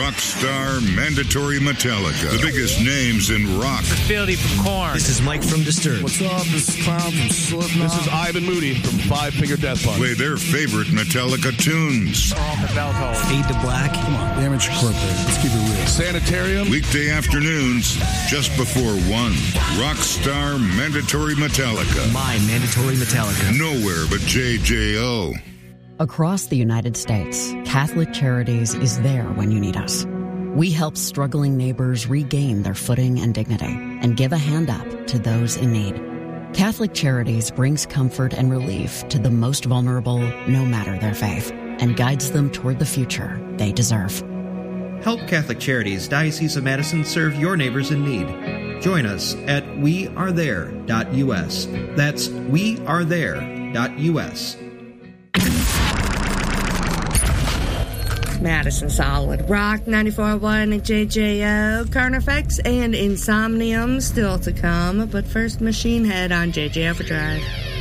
Rockstar Mandatory Metallica. The biggest names in rock. Fieldy from Korn. This is Mike from Disturbed. What's up? This is Clown from Slipknot. This is Ivan Moody from Five Finger Death Punch. Play their favorite Metallica tunes. Fade to Black. Come on, Damage Incorporated. Let's keep it real. Sanitarium. Weekday afternoons, just before 1. Rockstar Mandatory Metallica. My Mandatory Metallica. Nowhere but JJO. Across the United States, Catholic Charities is there when you need us. We help struggling neighbors regain their footing and dignity and give a hand up to those in need. Catholic Charities brings comfort and relief to the most vulnerable, no matter their faith, and guides them toward the future they deserve. Help Catholic Charities Diocese of Madison serve your neighbors in need. Join us at wearethere.us. That's wearethere.us. Madison Solid Rock 94.1 at JJO, Carnifex and Insomnium still to come, but first Machine Head on JJ Overdrive.